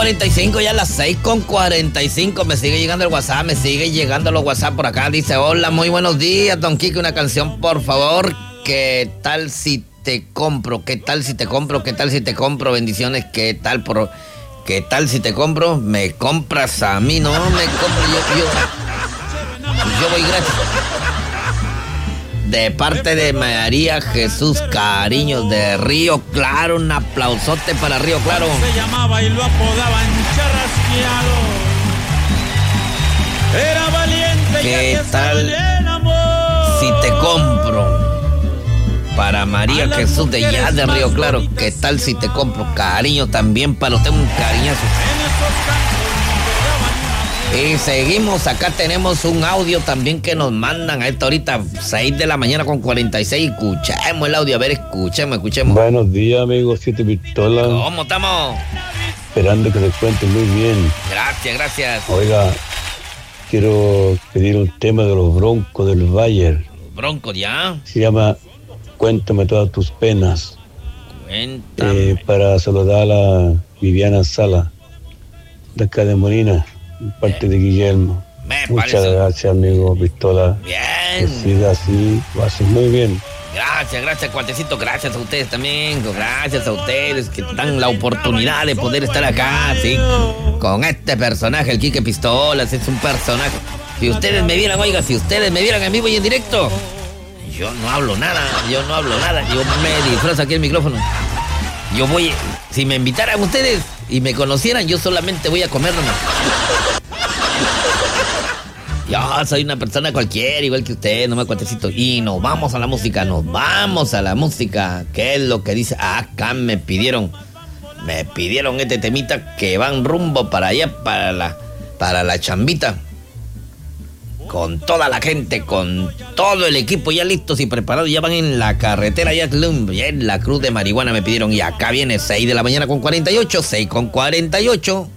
6:45, ya a las 6:45. Me sigue llegando el WhatsApp, me sigue llegando los WhatsApp por acá. Dice, hola, muy buenos días, don Quique, una canción, por favor. ¿Qué tal si te compro? ¿Qué tal si te compro? ¿Qué tal si te compro? Bendiciones, ¿qué tal si te compro? Me compras a mí, no me compro yo voy gratis. De parte de María Jesús Cariños de Río Claro, un aplausote para Río Claro. Se llamaba y lo apodaban Charrasqueado. Era valiente. ¿Qué tal si te compro? Para María Jesús de allá de Río Claro, ¿qué tal si te compro? Cariño también para usted, un cariñazo. Y seguimos, acá tenemos un audio también que nos mandan a esta ahorita, 6:46. Escuchemos el audio, a ver, escuchemos. Buenos días, amigos, 7 Pistolas. ¿Cómo estamos? Esperando que se cuenten muy bien. Gracias. Oiga, quiero pedir un tema de los Broncos del Bayern. Broncos, ¿ya? Se llama Cuéntame todas tus penas. Cuéntame. Para saludar a la Viviana Sala, de acá de Molina, en parte de Guillermo. Muchas gracias, amigo Pistola. Bien. Que siga así, lo haces muy bien. Gracias, cuatecito. Gracias a ustedes también. Gracias a ustedes que dan la oportunidad de poder estar acá, ¿sí? Con este personaje, el Quique Pistolas, es un personaje. Si ustedes me vieran, en vivo y en directo, yo no hablo nada. Yo me disfrazo aquí el micrófono. Si me invitaran ustedes y me conocieran, yo solamente voy a comer nomás. Yo soy una persona cualquiera, igual que usted, nomás cuatecito. Y nos vamos a la música. ¿Qué es lo que dice? Acá me pidieron este temita que van rumbo para allá, para la chambita. Con toda la gente, con todo el equipo ya listos y preparados, ya van en la carretera, ya en la Cruz de Marihuana me pidieron. Y acá viene 6:48, 6:48.